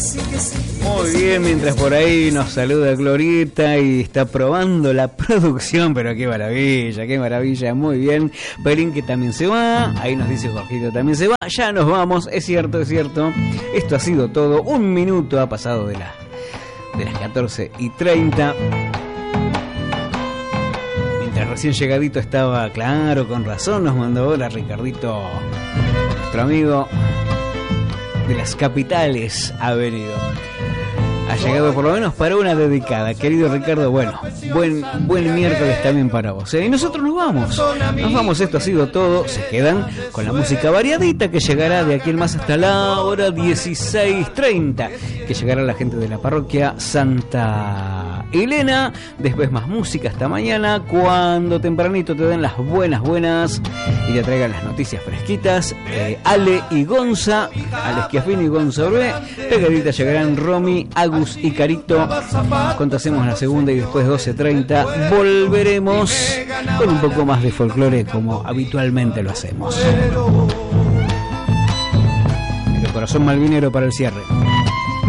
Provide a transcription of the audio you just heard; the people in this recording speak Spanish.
Muy bien, mientras por ahí nos saluda Glorieta y está probando la producción, pero qué maravilla, muy bien. Perín que también se va, ahí nos dice Jorgito también se va, ya nos vamos, es cierto. Esto ha sido todo, 1 minuto ha pasado de las 14:30. Mientras recién llegadito estaba, claro, con razón, nos mandó hola Ricardito, nuestro amigo de las capitales ha venido. Ha llegado por lo menos para una dedicada, querido Ricardo. Bueno, buen miércoles también para vos, ¿eh? Y nosotros nos vamos, esto ha sido todo. Se quedan con la música variadita que llegará de aquí en más hasta la hora 16:30, que llegará la gente de la parroquia Santa Elena. Después más música hasta mañana, cuando tempranito te den las buenas y te traigan las noticias fresquitas. Ale y Gonza, Ale Schiaffini y Gonza Orbe. Pegadita llegarán Romy, Agus y Carito. Cuando hacemos la segunda y después 12:30 volveremos con un poco más de folclore como habitualmente lo hacemos. El corazón malvinero para el cierre.